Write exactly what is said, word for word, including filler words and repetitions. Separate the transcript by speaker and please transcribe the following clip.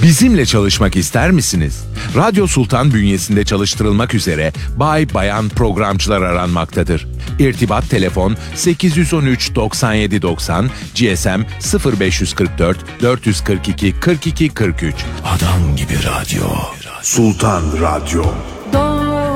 Speaker 1: Bizimle çalışmak ister misiniz? Radyo Sultan bünyesinde çalıştırılmak üzere bay bayan programcılar aranmaktadır. İrtibat telefon sekiz yüz on üç doksan yedi doksan, G S M sıfır beş yüz kırk dört dört yüz kırk iki kırk iki kırk üç.
Speaker 2: Adam gibi radyo.
Speaker 3: Sultan Radyo.